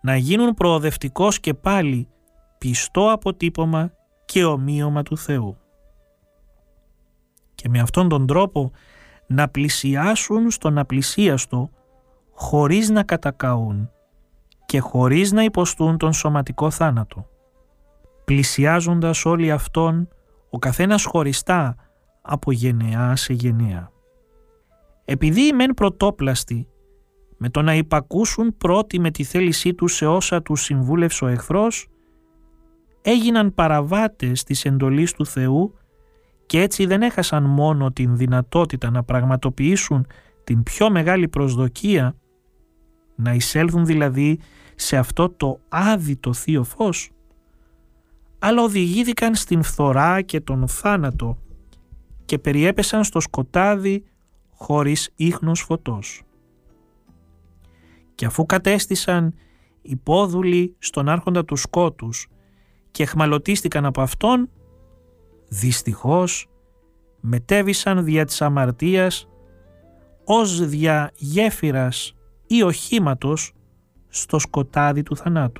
να γίνουν προοδευτικός και πάλι πιστό αποτύπωμα και ομοίωμα του Θεού. Και με αυτόν τον τρόπο να πλησιάσουν στον απλησίαστο χωρίς να κατακαούν και χωρίς να υποστούν τον σωματικό θάνατο. Πλησιάζοντας όλοι αυτόν, ο καθένας χωριστά από γενεά σε γενεά. Επειδή μεν πρωτόπλαστοι, με το να υπακούσουν πρώτοι με τη θέλησή τους σε όσα τους συμβούλευσε ο εχθρός, έγιναν παραβάτες της εντολής του Θεού και έτσι δεν έχασαν μόνο την δυνατότητα να πραγματοποιήσουν την πιο μεγάλη προσδοκία, να εισέλθουν δηλαδή σε αυτό το άδυτο θείο φως, αλλά οδηγήθηκαν στην φθορά και τον θάνατο και περιέπεσαν στο σκοτάδι χωρίς ίχνος φωτός. Και αφού κατέστησαν υπόδουλοι στον άρχοντα του σκότους και εχμαλωτίστηκαν από αυτόν, δυστυχώς μετέβησαν δια της αμαρτίας ως δια γέφυρας ή οχήματος στο σκοτάδι του θανάτου.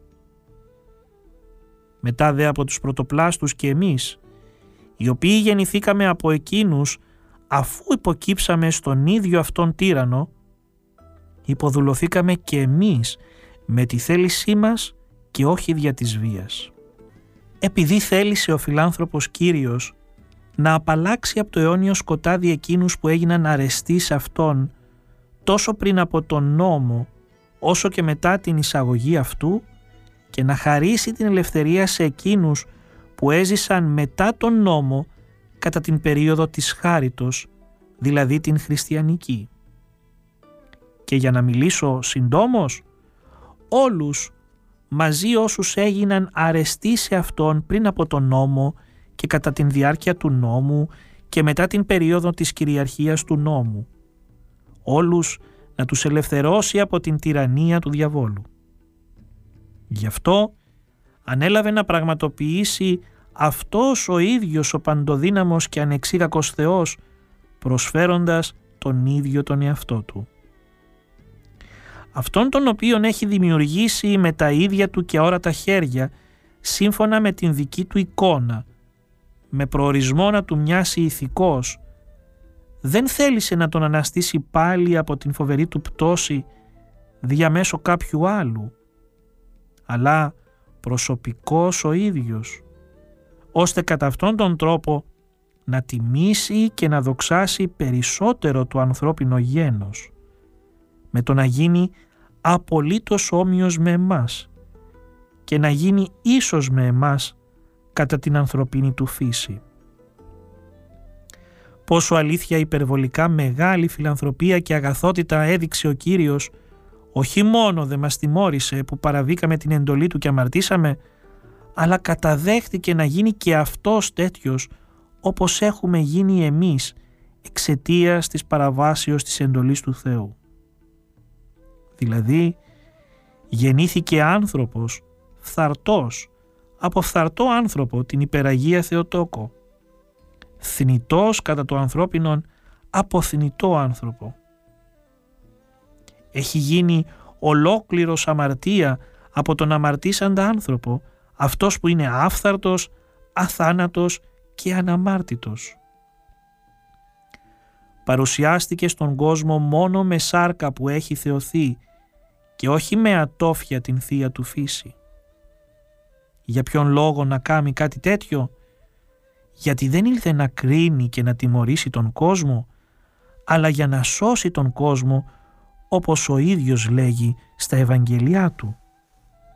Μετά δε από τους πρωτοπλάστους και εμείς, οι οποίοι γεννηθήκαμε από εκείνους αφού υποκύψαμε στον ίδιο αυτόν τύραννο, υποδουλωθήκαμε και εμείς με τη θέλησή μας και όχι δια της βίας. Επειδή θέλησε ο φιλάνθρωπος Κύριος να απαλλάξει από το αιώνιο σκοτάδι εκείνους που έγιναν αρεστοί σε αυτόν τόσο πριν από τον νόμο όσο και μετά την εισαγωγή αυτού και να χαρίσει την ελευθερία σε εκείνους που έζησαν μετά τον νόμο κατά την περίοδο της χάριτος, δηλαδή την χριστιανική. Και για να μιλήσω συντόμως, όλους μαζί όσους έγιναν αρεστοί σε αυτόν πριν από τον νόμο και κατά την διάρκεια του νόμου και μετά την περίοδο της κυριαρχίας του νόμου, όλους να τους ελευθερώσει από την τυραννία του διαβόλου. Γι' αυτό ανέλαβε να πραγματοποιήσει αυτός ο ίδιος ο παντοδύναμος και ανεξίδακος Θεός, προσφέροντας τον ίδιο τον εαυτό του. Αυτόν τον οποίον έχει δημιουργήσει με τα ίδια του και αόρατα χέρια, σύμφωνα με την δική του εικόνα, με προορισμό να του μοιάσει ηθικός, δεν θέλησε να τον αναστήσει πάλι από την φοβερή του πτώση διαμέσω κάποιου άλλου, αλλά προσωπικός ο ίδιος, ώστε κατά αυτόν τον τρόπο να τιμήσει και να δοξάσει περισσότερο το ανθρώπινο γένος, με το να γίνει απολύτως όμοιος με εμάς και να γίνει ίσος με εμάς κατά την ανθρωπίνη του φύση. Πόσο αλήθεια υπερβολικά μεγάλη φιλανθρωπία και αγαθότητα έδειξε ο Κύριος, όχι μόνο δεν μας τιμώρησε που παραβήκαμε την εντολή του και αμαρτήσαμε, αλλά καταδέχτηκε να γίνει και αυτός τέτοιος όπως έχουμε γίνει εμείς εξαιτίας της παραβάσεως της εντολής του Θεού. Δηλαδή γεννήθηκε άνθρωπος φθαρτός από φθαρτό άνθρωπο, την υπεραγία Θεοτόκο, θνητός κατά το ανθρώπινον από θνητό άνθρωπο. Έχει γίνει ολόκληρος αμαρτία από τον αμαρτήσαντα άνθρωπο, αυτός που είναι άφθαρτος, αθάνατος και αναμάρτητος. Παρουσιάστηκε στον κόσμο μόνο με σάρκα που έχει θεωθεί και όχι με ατόφια την θεία του φύση. Για ποιον λόγο να κάνει κάτι τέτοιο? Γιατί δεν ήλθε να κρίνει και να τιμωρήσει τον κόσμο, αλλά για να σώσει τον κόσμο, όπως ο ίδιος λέγει στα Ευαγγελιά του.